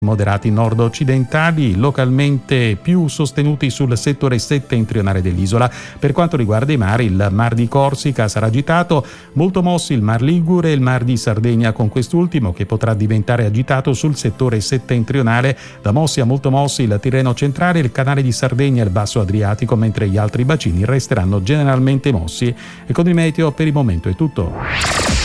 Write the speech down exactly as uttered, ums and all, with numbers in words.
moderati nord-occidentali, localmente più sostenuti sul settore settentrionale dell'isola. Per quanto riguarda i mari, il Mar di Corsica sarà agitato, molto mossi il Mar Ligure e il Mar di Sardegna, con quest'ultimo che potrà diventare agitato sul settore settentrionale, da mossi a molto mossi il Tirreno centrale, il Canale di Sardegna e il Basso Adriatico, mentre gli altri bacini resteranno generalmente mossi. E con il meteo per il momento è tutto.